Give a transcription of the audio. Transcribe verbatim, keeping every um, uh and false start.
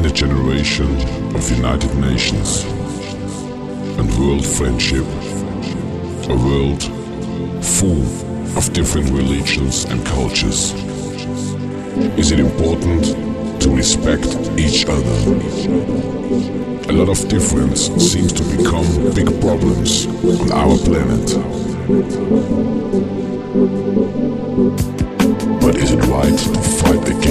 a generation of United Nations and world friendship, a world full of different religions and cultures, is it important to respect each other? A lot of difference seems to become big problems on our planet. But is it right to fight against